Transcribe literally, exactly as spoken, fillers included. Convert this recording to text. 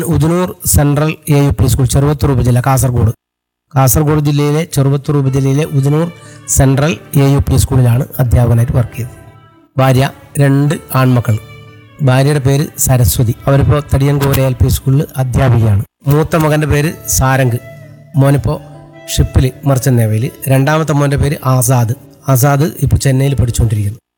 Udinur central A U P school, Cheruvathur ഉപജില്ല, കാസർഗോഡ്. കാസർഗോഡ് ജില്ലയിലെ Cheruvathur ഉപജില്ലയിലെ Udinur central A U P സ്കൂളിലാണ് അധ്യാപകനായിട്ട് വർക്ക് ചെയ്തത്. ഭാര്യ, രണ്ട് ആൺമക്കൾ. ഭാര്യയുടെ പേര് സരസ്വതി. അവരിപ്പോൾ തടിയൻകോര എൽ പി സ്കൂളിൽ അധ്യാപികയാണ്. മൂത്ത മകൻ്റെ പേര് സാരംഗ്, മോനിപ്പോൾ ഷിപ്പിൽ മർച്ചൻ്റ് നേവിയിൽ. രണ്ടാമത്തെ മോൻ്റെ പേര് ആസാദ്. ആസാദ് ഇപ്പോൾ ചെന്നൈയിൽ പഠിച്ചുകൊണ്ടിരിക്കുന്നു.